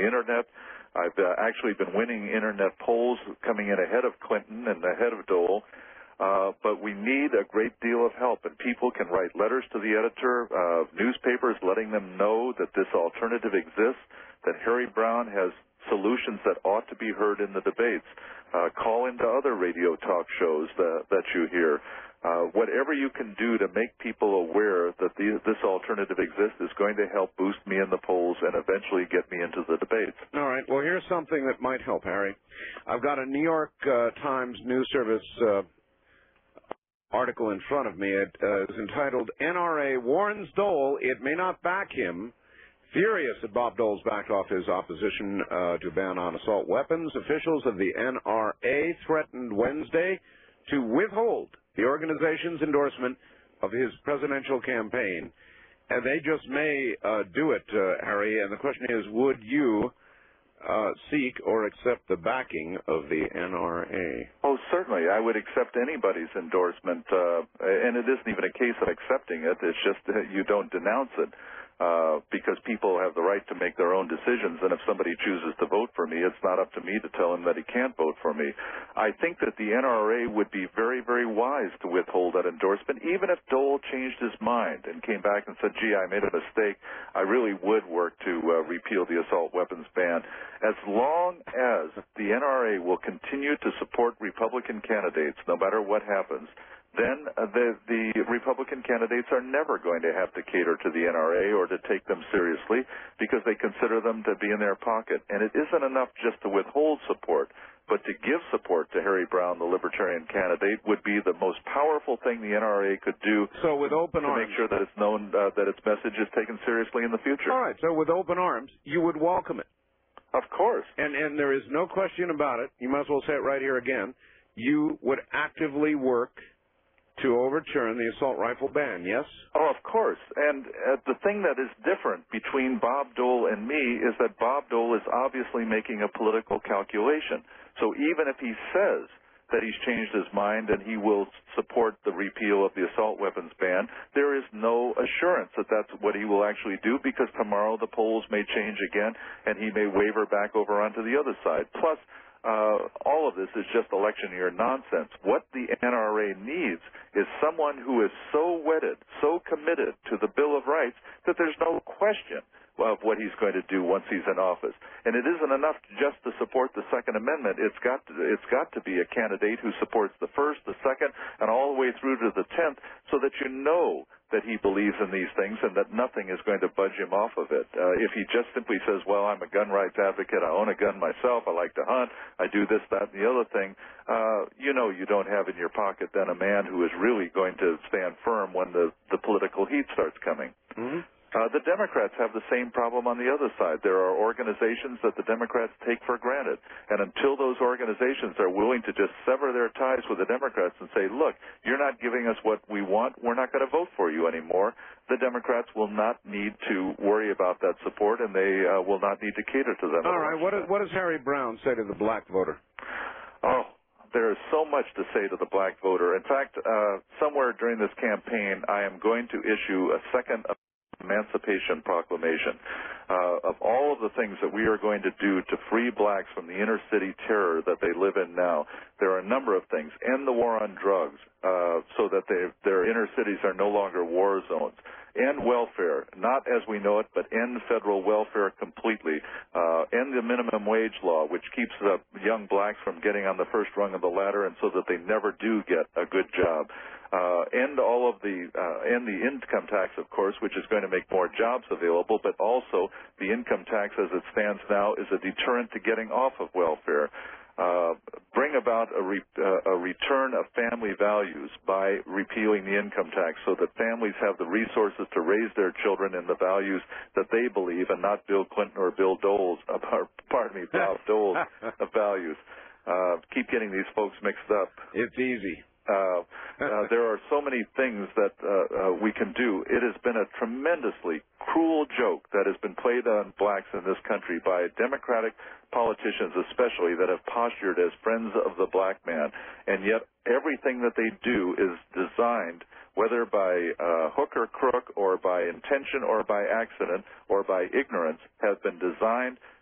Internet. I've actually been winning Internet polls, coming in ahead of Clinton and ahead of Dole. But we need a great deal of help, and people can write letters to the editor of newspapers letting them know that this alternative exists, that Harry Browne has solutions that ought to be heard in the debates. Call into other radio talk shows that you hear. Whatever you can do to make people aware that this alternative exists is going to help boost me in the polls and eventually get me into the debates. All right. Well, here's something that might help, Harry. I've got a New York Times News Service article in front of me. It is entitled, NRA Warns Dole It May Not Back Him. Furious that Bob Dole's backed off his opposition to ban on assault weapons, officials of the NRA threatened Wednesday to withhold the organization's endorsement of his presidential campaign. And they just may do it, Harry. And the question is, would you seek or accept the backing of the NRA? Oh, certainly. I would accept anybody's endorsement. And it isn't even a case of accepting it. It's just that you don't denounce it. Because people have the right to make their own decisions, and if somebody chooses to vote for me, it's not up to me to tell him that he can't vote for me. I think that the NRA would be very, very wise to withhold that endorsement, even if Dole changed his mind and came back and said, gee, I made a mistake. I really would work to repeal the assault weapons ban. As long as the NRA will continue to support Republican candidates, no matter what happens, then the Republican candidates are never going to have to cater to the NRA or to take them seriously because they consider them to be in their pocket. And it isn't enough just to withhold support, but to give support to Harry Browne, the Libertarian candidate, would be the most powerful thing the NRA could do. So with open arms, to make sure that it's known that its message is taken seriously in the future. All right. So with open arms, you would welcome it. Of course. And there is no question about it. You might as well say it right here again. You would actively work to overturn the assault rifle ban, yes? Oh, of course. And the thing that is different between Bob Dole and me is that Bob Dole is obviously making a political calculation. So even if he says that he's changed his mind and he will support the repeal of the assault weapons ban, there is no assurance that that's what he will actually do, because tomorrow the polls may change again and he may waver back over onto the other side. Plus, all of this is just election year nonsense. What the NRA needs is someone who is so wedded, so committed to the Bill of Rights that there's no question of what he's going to do once he's in office. And it isn't enough just to support the Second Amendment. It's got to be a candidate who supports the First, the Second, and all the way through to the 10th, so that you know that he believes in these things and that nothing is going to budge him off of it. If he just simply says, well, I'm a gun rights advocate, I own a gun myself, I like to hunt, I do this, that, and the other thing, you don't have in your pocket then a man who is really going to stand firm when the political heat starts coming. Mm-hmm. The Democrats have the same problem on the other side. There are organizations that the Democrats take for granted. And until those organizations are willing to just sever their ties with the Democrats and say, look, you're not giving us what we want, we're not going to vote for you anymore, the Democrats will not need to worry about that support, and they will not need to cater to them. All right. What does Harry Browne say to the black voter? Oh, there is so much to say to the black voter. In fact, somewhere during this campaign, I am going to issue a second Emancipation Proclamation of all of the things that we are going to do to free blacks from the inner city terror that they live in now. There are a number of things. End the war on drugs so that their inner cities are no longer war zones. End welfare, not as we know it, but end federal welfare completely. End the minimum wage law, which keeps young blacks from getting on the first rung of the ladder, and so that they never do get a good job. End the income tax, of course, which is going to make more jobs available, but also the income tax as it stands now is a deterrent to getting off of welfare. Bring about a return of family values by repealing the income tax so that families have the resources to raise their children in the values that they believe, and not Bill Clinton or Bob Dole's values. Keep getting these folks mixed up. It's easy. There are so many things that we can do. It has been a tremendously cruel joke that has been played on blacks in this country by Democratic politicians especially that have postured as friends of the black man, and yet everything that they do is designed, whether by hook or crook or by intention or by accident or by ignorance, has been designed